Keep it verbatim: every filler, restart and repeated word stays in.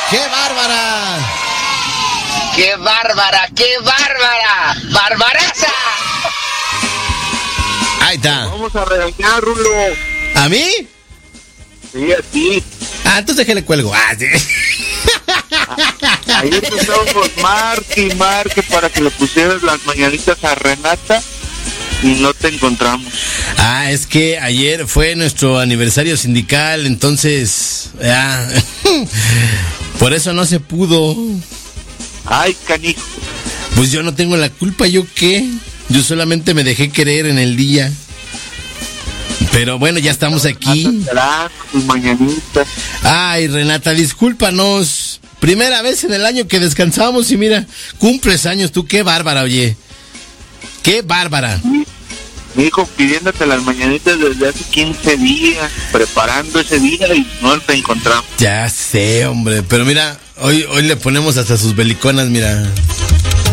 ¡Qué bárbara! ¡Qué bárbara! ¡Qué bárbara! ¡Barbaraza! Ahí está. Vamos a regañar, Rulo. ¿A mí? Sí, a ti. Ah, entonces déjale cuelgo. Ah, sí. Ayer te estábamos marque y marque para que le pusieras las mañanitas a Renata y no te encontramos. Ah, es que ayer fue nuestro aniversario sindical, entonces... Ah, por eso no se pudo. Ay, canijo. Pues yo no tengo la culpa, ¿yo qué? Yo solamente me dejé querer en el día. Pero bueno, ya estamos aquí. Tus mañanitas. Ay, Renata, discúlpanos. Primera vez en el año que descansamos y mira, cumples años tú, qué bárbara, oye. Qué bárbara. Mi, mi hijo pidiéndote las mañanitas desde hace quince días, preparando ese día y no te encontramos. Ya sé, hombre, pero mira, hoy, hoy le ponemos hasta sus beliconas, mira.